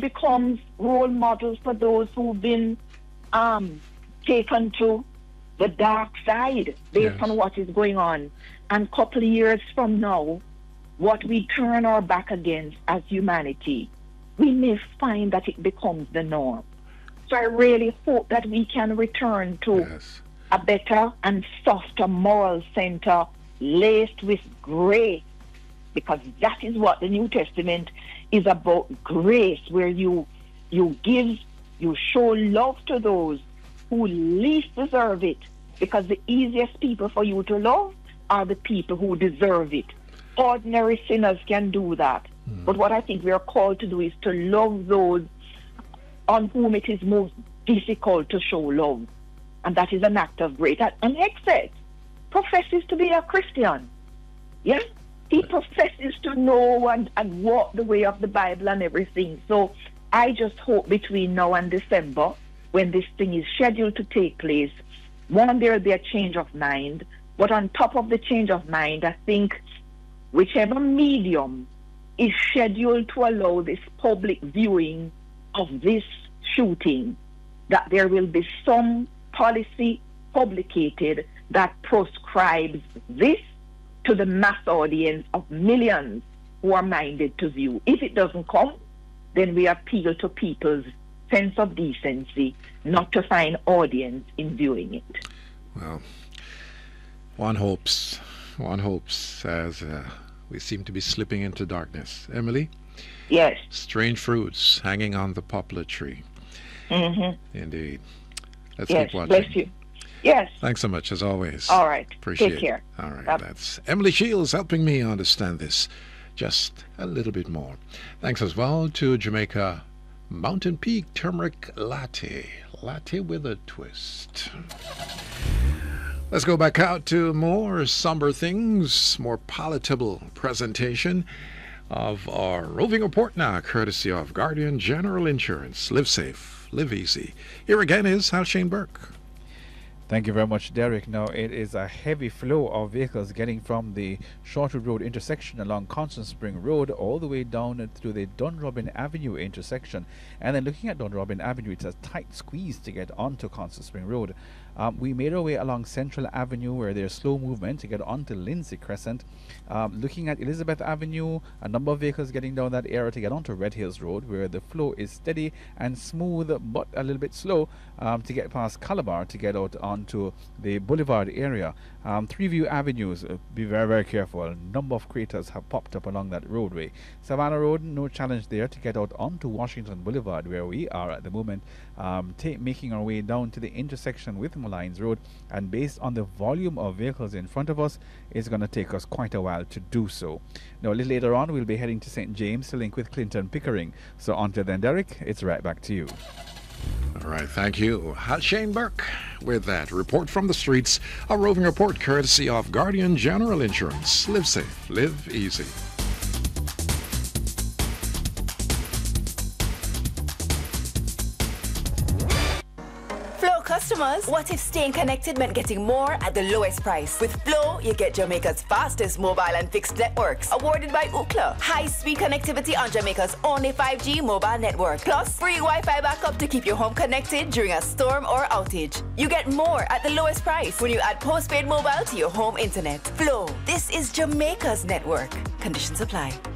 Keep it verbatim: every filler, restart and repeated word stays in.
becomes role models for those who've been um, taken to the dark side based Yes. on what is going on. And a couple of years from now, what we turn our back against as humanity, we may find that it becomes the norm. So I really hope that we can return to Yes. a better and softer moral center laced with grace, because that is what the New Testament is about, grace, where you you give, you show love to those who least deserve it, because the easiest people for you to love are the people who deserve it. Ordinary sinners can do that. Mm. But what I think we are called to do is to love those on whom it is most difficult to show love. And that is an act of grace. And Hexed professes to be a Christian. Yeah? He professes to know and, and walk the way of the Bible and everything. So I just hope between now and December, when this thing is scheduled to take place, one, there will be a change of mind. But on top of the change of mind, I think whichever medium is scheduled to allow this public viewing of this shooting, that there will be some policy publicated that proscribes this to the mass audience of millions who are minded to view. If it doesn't come, then we appeal to people's sense of decency not to find audience in viewing it. Well, one hopes, one hopes as uh, we seem to be slipping into darkness. Emily? Yes. Strange fruits hanging on the poplar tree. Mm-hmm. Indeed. Let's Yes, keep watching. bless you. Yes. Thanks so much, as always. All right. Appreciate Take care. it. All right. Bye. That's Emily Shields helping me understand this just a little bit more. Thanks as well to Jamaica Mountain Peak Turmeric Latte. Latte with a twist. Let's go back out to more somber things, more palatable presentation of our roving report now, courtesy of Guardian General Insurance. Live safe, live easy. Here again is Halshane Burke. Thank you very much, Derek. Now, it is a heavy flow of vehicles getting from the Shortwood Road intersection along Constant Spring Road all the way down to the Dunrobin Avenue intersection. And then looking at Dunrobin Avenue, it's a tight squeeze to get onto Constant Spring Road. Um, we made our way along Central Avenue where there's slow movement to get onto Lindsay Crescent. Um, looking at Elizabeth Avenue, a number of vehicles getting down that area to get onto Red Hills Road where the flow is steady and smooth but a little bit slow um, to get past Calabar to get out onto the Boulevard area. Um, Three View Avenues, uh, be very very careful. A number of craters have popped up along that roadway. Savannah Road, no challenge there to get out onto Washington Boulevard where we are at the moment, um, ta- making our way down to the intersection with Malines Road, and based on the volume of vehicles in front of us, it's going to take us quite a while to do so. Now a little later on we'll be heading to Saint James to link with Clinton Pickering. So until then, Derek, it's right back to you. All right, thank you. Halshane Burke with that report from the streets, a roving report courtesy of Guardian General Insurance. Live safe, live easy. Flow customers, what if staying connected meant getting more at the lowest price? With Flow, you get Jamaica's fastest mobile and fixed networks, awarded by Ookla. High-speed connectivity on Jamaica's only five G mobile network. Plus, free Wi-Fi backup to keep your home connected during a storm or outage. You get more at the lowest price when you add postpaid mobile to your home internet. Flow, this is Jamaica's network. Conditions apply.